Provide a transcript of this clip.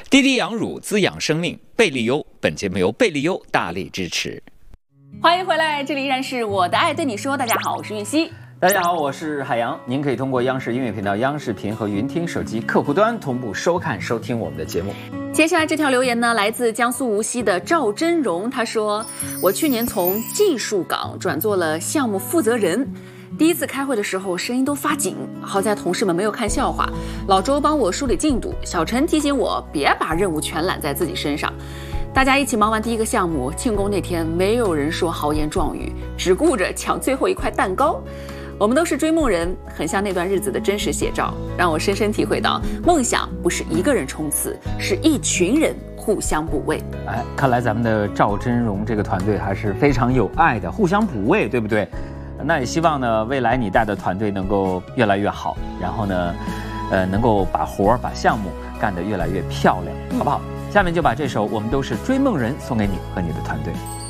滴滴养乳滋养生命，贝利优。本节目由贝利优大力支持。 欢迎回来，这里依然是我的爱对你说。大家好，我是韵熙。 大家好，我是海洋。您可以通过央视音乐频道、央视频和云听手机客户端同步收看、收听我们的节目。 接下来这条留言呢，来自江苏无锡的赵真荣，他说：“我去年从技术岗转做了项目负责人。第一次开会的时候，声音都发紧，好在同事们没有看笑话。老周帮我梳理进度，小陈提醒我别把任务全揽在自己身上。大家一起忙完第一个项目，庆功那天没有人说豪言壮语，只顾着抢最后一块蛋糕。我们都是追梦人，很像那段日子的真实写照，让我深深体会到，梦想不是一个人冲刺，是一群人互相补位。” 看来咱们的赵真荣这个团队还是非常有爱的，互相补位，对不对？那也希望呢，未来你带的团队能够越来越好，然后呢，能够把项目干得越来越漂亮，好不好？下面就把这首《我们都是追梦人》送给你和你的团队。